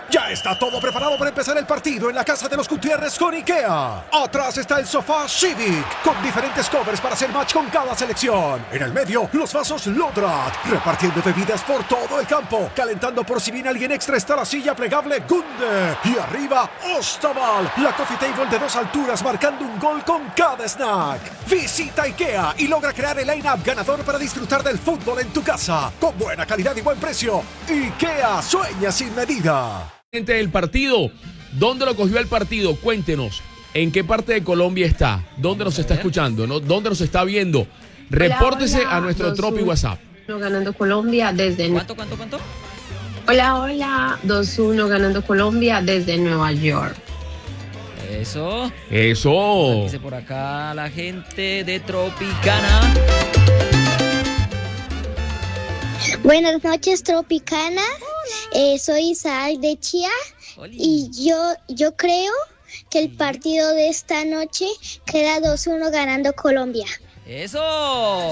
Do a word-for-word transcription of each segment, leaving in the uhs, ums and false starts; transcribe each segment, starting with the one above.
Ya está todo preparado para empezar el partido en la casa de los Gutiérrez con IKEA. Atrás está el sofá Civic, con diferentes covers para hacer match con cada selección. En el medio, los vasos Lodrat, repartiendo bebidas por todo el campo. Calentando por si viene alguien extra está la silla plegable Gunde. Y arriba, Ostaval, la coffee table de dos alturas marcando un gol con cada snack. Visita IKEA y logra crear el line-up ganador para disfrutar del fútbol en tu casa. Con buena calidad y buen precio. IKEA, sueña sin medida. El partido, ¿dónde lo cogió el partido? Cuéntenos, ¿en qué parte de Colombia está? ¿Dónde nos está escuchando? ¿No? ¿Dónde nos está viendo? Repórtese hola, hola. a nuestro Tropi WhatsApp. Ganando Colombia desde... ¿Cuánto, cuánto, cuánto? Hola, hola, dos uno ganando Colombia desde Nueva York. Eso. Eso. Dice por acá la gente de Tropicana. Buenas noches, Tropicana. Eh, soy Isaac de Chía. Oli. Y yo, yo creo que el partido de esta noche queda dos uno ganando Colombia. Eso.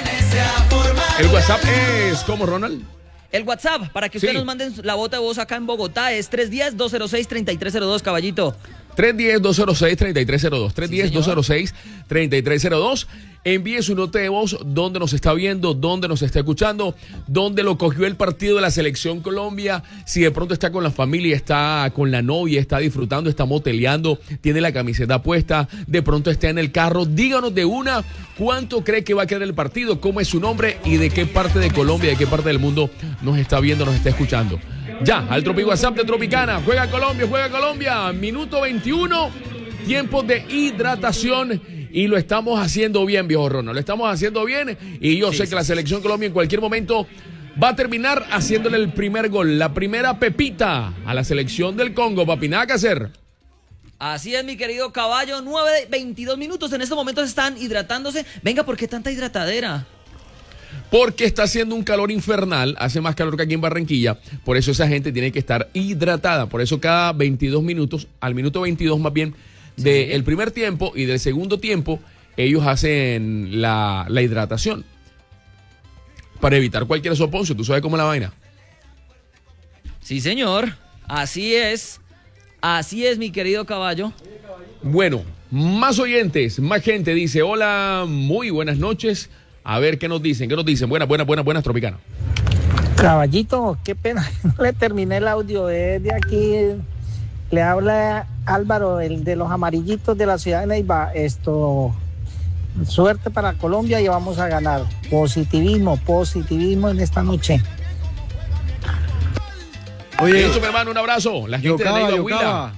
El WhatsApp es como, Ronald. El WhatsApp, para que ustedes Sí. nos manden la bota de voz acá en Bogotá, es tres uno cero, dos cero seis, tres tres cero dos, caballito. tres uno cero, dos cero seis, tres tres cero dos. tres uno cero, dos cero seis, tres tres cero dos. Envíe su nota de voz, dónde nos está viendo, dónde nos está escuchando, dónde lo cogió el partido de la Selección Colombia. Si de pronto está con la familia, está con la novia, está disfrutando, está moteleando, tiene la camiseta puesta, de pronto está en el carro. Díganos de una, ¿cuánto cree que va a quedar el partido? ¿Cómo es su nombre? ¿Y de qué parte de Colombia, de qué parte del mundo nos está viendo, nos está escuchando? Ya, al Tropi WhatsApp de Tropicana. Juega Colombia, juega Colombia. Minuto veintiuno, tiempo de hidratación. Y lo estamos haciendo bien, viejo Ronald. Lo estamos haciendo bien. Y yo Sí, sé sí, que la sí, Selección Colombia en cualquier momento va a terminar haciéndole el primer gol. La primera pepita a la selección del Congo, papi. Nada que hacer. Así es, mi querido caballo. nueve veintidós minutos. En estos momentos están hidratándose. Venga, ¿por qué tanta hidratadera? Porque está haciendo un calor infernal, hace más calor que aquí en Barranquilla, por eso esa gente tiene que estar hidratada, por eso cada veintidós minutos, al minuto veintidós más bien, del Sí. primer tiempo y del segundo tiempo, ellos hacen la, la hidratación, para evitar cualquier soponcio. ¿Tú sabes cómo es la vaina? Sí, señor. Así es. Así es, mi querido caballo. Bueno, más oyentes, más gente dice, hola, muy buenas noches. A ver qué nos dicen, qué nos dicen. Buenas, buenas, buenas, buenas, Tropicana. Caballito, qué pena, no le terminé el audio, desde aquí le habla Álvaro, el de los amarillitos de la ciudad de Neiva. Esto, suerte para Colombia y vamos a ganar. Positivismo, positivismo en esta noche. Oye, Eso, mi hermano, un abrazo. La gente de Yocaba, Neiva Huila. Yocaba.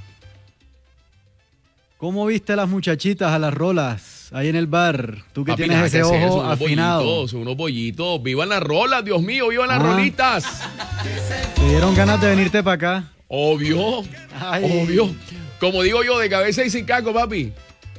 ¿Cómo viste a las muchachitas, a las rolas, ahí en el bar? Tú que Papi, tienes nada ese que hacer, ojo son unos afinado. bollitos, son unos bollitos. ¡Vivan las rolas, Dios mío! ¡Vivan las Ah. rolitas! ¿Te dieron ganas de venirte para acá? Obvio, Ay. obvio. Como digo yo, de cabeza y sin caco, papi.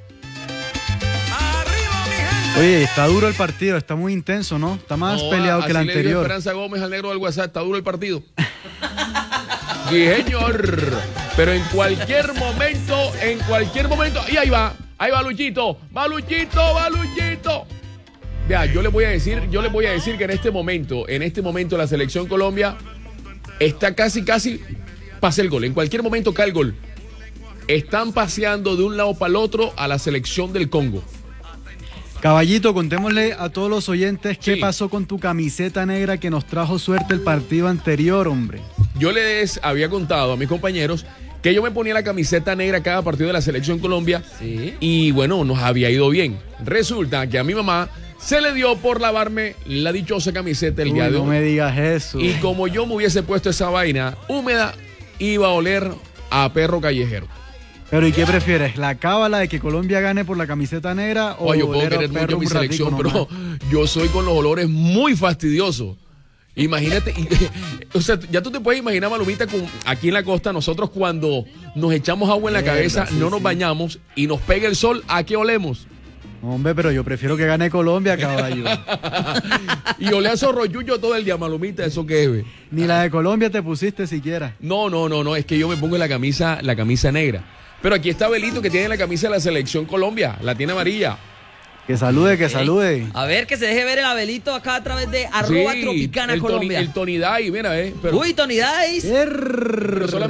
Oye, está duro el partido, está muy intenso, ¿no? Está más No, peleado que el así le dijo anterior. Esperanza Gómez al negro del WhatsApp, está duro el partido. Sí, señor. Pero en cualquier momento, en cualquier momento. Y ahí va, ahí va Luchito. Va Luchito, va Luchito. Vea, yo les voy a decir, yo les voy a decir que en este momento, en este momento la selección Colombia está casi, casi pasa el gol. En cualquier momento cae el gol. Están paseando de un lado para el otro a la selección del Congo. Caballito, contémosle a todos los oyentes qué Sí. pasó con tu camiseta negra que nos trajo suerte el partido anterior, hombre. Yo les había contado a mis compañeros que yo me ponía la camiseta negra cada partido de la selección Colombia. Sí. Y bueno, nos había ido bien. Resulta que a mi mamá se le dio por lavarme la dichosa camiseta el Uy, día de no hoy. me digas eso. Y como yo me hubiese puesto esa vaina húmeda, iba a oler a perro callejero. Pero ¿y qué prefieres? ¿La cábala de que Colombia gane por la camiseta negra o Oye, yo puedo oler a querer perro mucho mi un ratico selección, pero nomás? yo soy con los olores muy fastidiosos. Imagínate, y- o sea, ya tú te puedes imaginar, Malumita, con, aquí en la costa, nosotros cuando nos echamos agua en la Mierda, cabeza, sí, no nos sí. bañamos y nos pega el sol, ¿a qué olemos? Hombre, pero yo prefiero que gane Colombia, caballo. Y olé a zorroyuyo todo el día, Malumita, ¿eso qué es? Ve? Ni la de Colombia te pusiste siquiera. No, no, no, no, es que yo me pongo la camisa, la camisa negra. Pero aquí está Belito, que tiene la camisa de la selección Colombia, la tiene amarilla. Que salude, que Ok. salude. A ver, que se deje ver el Abelito acá a través de arroba Sí, Tropicana el Tony, Colombia. el Tony Day, mira, eh. Pero, Uy, Tony Dice. pero solamente